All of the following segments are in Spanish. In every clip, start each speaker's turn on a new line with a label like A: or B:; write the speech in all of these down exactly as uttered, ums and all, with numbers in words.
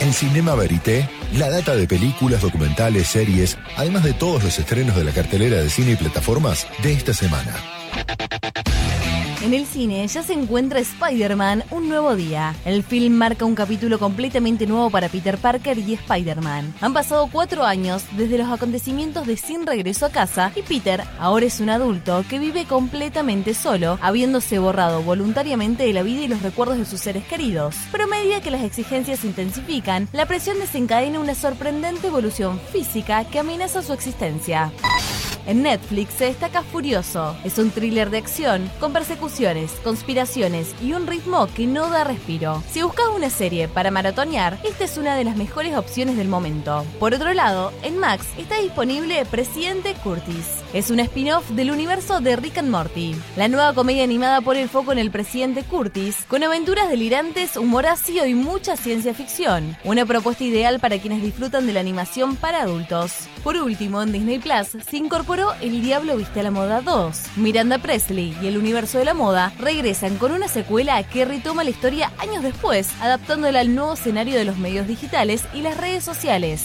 A: En Cinema Verité, la data de películas, documentales, series, además de todos los estrenos de la cartelera de cine y plataformas de esta semana.
B: En el cine ya se encuentra Spider-Man Un Nuevo Día. El film marca un capítulo completamente nuevo para Peter Parker y Spider-Man. Han pasado cuatro años desde los acontecimientos de Sin Regreso a Casa y Peter ahora es un adulto que vive completamente solo, habiéndose borrado voluntariamente de la vida y los recuerdos de sus seres queridos. Pero a medida que las exigencias se intensifican, la presión desencadena una sorprendente evolución física que amenaza su existencia. En Netflix se destaca Furioso. Es un thriller de acción, con persecuciones, conspiraciones y un ritmo que no da respiro. Si buscas una serie para maratonear, esta es una de las mejores opciones del momento. Por otro lado, en Max está disponible Presidente Curtis. Es un spin-off del universo de Rick and Morty. La nueva comedia animada pone el foco en el Presidente Curtis, con aventuras delirantes, humor ácido y mucha ciencia ficción. Una propuesta ideal para quienes disfrutan de la animación para adultos. Por último, en Disney Plus se incorporó El Diablo Viste a la Moda dos. Miranda Presley y el universo de la moda regresan con una secuela que retoma la historia años después, adaptándola al nuevo escenario de los medios digitales y las redes sociales.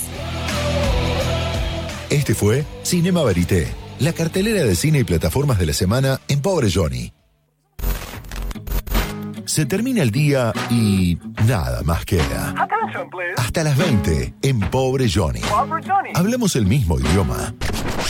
A: Este fue Cinema Verité, la cartelera de cine y plataformas de la semana en Pobre Johnny. Se termina el día y nada más queda. Hasta las veinte en Pobre Johnny. Hablamos el mismo idioma.